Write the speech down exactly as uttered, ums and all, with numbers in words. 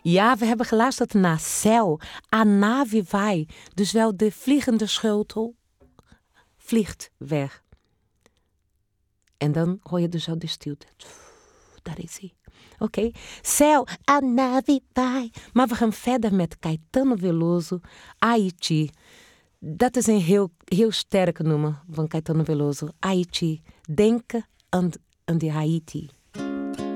Ja, we hebben geluisterd naar Céu. A nave vai. Dus wel de vliegende scheutel vliegt weg. En dan hoor je dus al de stilte. Daar is hij. Oké. Okay. Céu, a nave vai. Maar we gaan verder met Caetano Veloso, Haiti. Dat is een heel, heel sterke nummer van Caetano Veloso. Haiti. Denken aan, aan de Haiti.